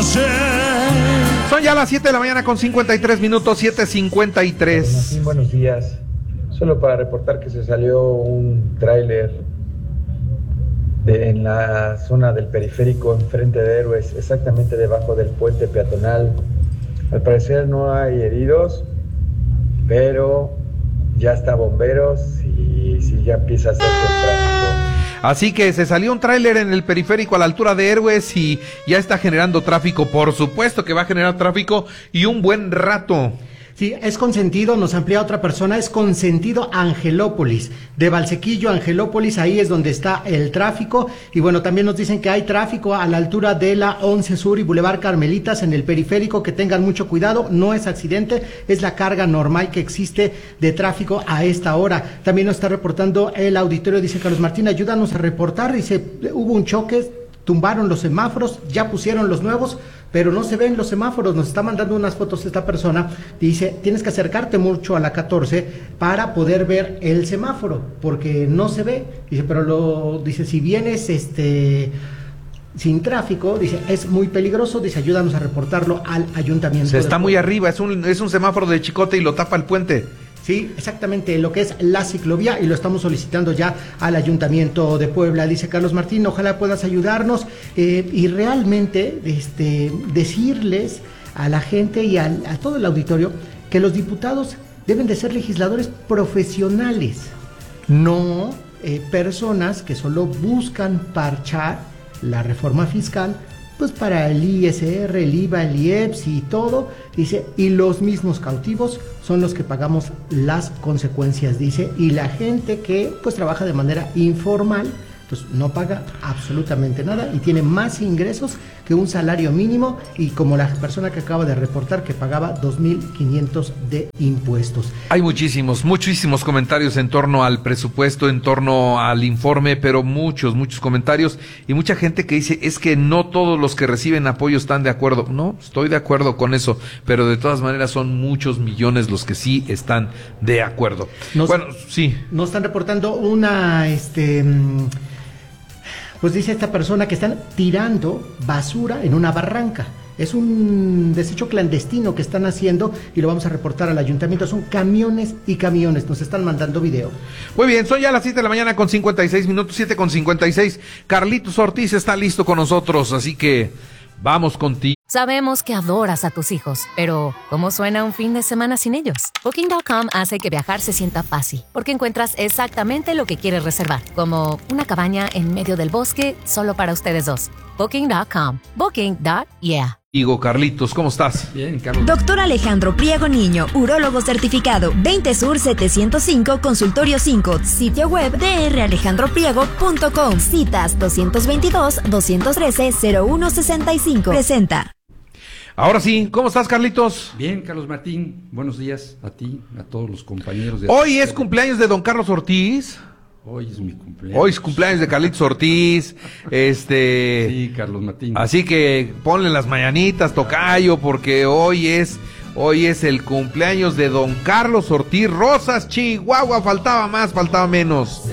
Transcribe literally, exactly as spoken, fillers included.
sé. Son ya las siete de la mañana con cincuenta y tres minutos, siete cincuenta y tres. Martín, buenos días. Solo para reportar que se salió un tráiler de, en la zona del periférico, enfrente de Héroes, exactamente debajo del puente peatonal. Al parecer no hay heridos, pero ya está bomberos y sí ya empieza a hacerse el tráfico. Así que se salió un tráiler en el periférico a la altura de Héroes y ya está generando tráfico. Por supuesto que va a generar tráfico y un buen rato. Sí, es Consentido, nos amplía otra persona, es Consentido Angelópolis, de Valsequillo, Angelópolis, ahí es donde está el tráfico, y bueno, también nos dicen que hay tráfico a la altura de la once Sur y Boulevard Carmelitas en el periférico, que tengan mucho cuidado, no es accidente, es la carga normal que existe de tráfico a esta hora. También nos está reportando el auditorio, dice Carlos Martín, ayúdanos a reportar, dice, hubo un choque, tumbaron los semáforos, ya pusieron los nuevos, pero no se ven los semáforos. Nos está mandando unas fotos esta persona, dice, tienes que acercarte mucho a la catorce para poder ver el semáforo, porque no se ve, dice, pero lo, dice, si vienes este sin tráfico, dice, es muy peligroso, dice, ayúdanos a reportarlo al ayuntamiento. Se está muy arriba, es un, es un semáforo de chicote y lo tapa el puente. Sí, exactamente, lo que es la ciclovía, y lo estamos solicitando ya al Ayuntamiento de Puebla. Dice Carlos Martín, ojalá puedas ayudarnos eh, y realmente este, decirles a la gente y a, a todo el auditorio que los diputados deben de ser legisladores profesionales, no eh, personas que solo buscan parchar la reforma fiscal, pues para el I S R, el I V A, el I E P S y todo, dice, y los mismos cautivos son los que pagamos las consecuencias, dice, y la gente que pues trabaja de manera informal, pues no paga absolutamente nada y tiene más ingresos que un salario mínimo, y como la persona que acaba de reportar que pagaba dos mil quinientos de impuestos. Hay muchísimos, muchísimos comentarios en torno al presupuesto, en torno al informe, pero muchos, muchos comentarios y mucha gente que dice, es que no todos los que reciben apoyo están de acuerdo. No, estoy de acuerdo con eso, pero de todas maneras son muchos millones los que sí están de acuerdo. Nos, bueno, sí. Nos están reportando una, este... pues dice esta persona que están tirando basura en una barranca. Es un desecho clandestino que están haciendo y lo vamos a reportar al ayuntamiento. Son camiones y camiones, nos están mandando video. Muy bien, son ya las siete de la mañana con cincuenta y seis minutos, siete con cincuenta y seis. Carlitos Ortiz está listo con nosotros, así que vamos contigo. Sabemos que adoras a tus hijos, pero ¿cómo suena un fin de semana sin ellos? Booking punto com hace que viajar se sienta fácil, porque encuentras exactamente lo que quieres reservar, como una cabaña en medio del bosque solo para ustedes dos. Booking punto com. Booking punto yeah. Digo, Carlitos, ¿cómo estás? Bien, Carlos. Doctor Alejandro Priego Niño, urólogo certificado, veinte Sur setecientos cinco, Consultorio cinco, sitio web d r alejandro priego punto com, citas dos dos dos, dos uno tres, cero uno seis cinco. Presenta. Ahora sí, ¿cómo estás, Carlitos? Bien, Carlos Martín, buenos días a ti, a todos los compañeros. De Hoy es cumpleaños de don Carlos Ortiz. Hoy es mi cumpleaños. Hoy es cumpleaños de Carlitos Ortiz, este... Sí, Carlos Martín. Así que ponle las mañanitas, tocayo, porque hoy es, hoy es el cumpleaños de don Carlos Ortiz Rosas, Chihuahua. Faltaba más, faltaba menos.